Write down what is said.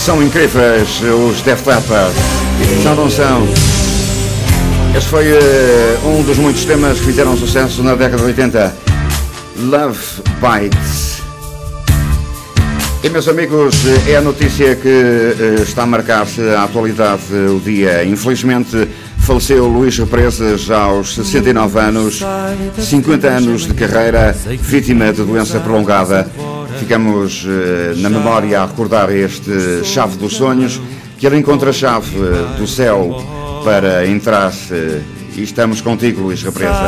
São incríveis os Def Leppard. São, não são? Este foi um dos muitos temas que fizeram sucesso na década de 80. Love Bites. E, meus amigos, é a notícia que está a marcar-se a atualidade, o dia. Infelizmente, faleceu Luís Represas aos 69 anos, 50 anos de carreira, vítima de doença prolongada. Ficamos na memória a recordar este Chave dos Sonhos, que ele encontra a chave do céu para entrar. E estamos contigo, Luís Represas.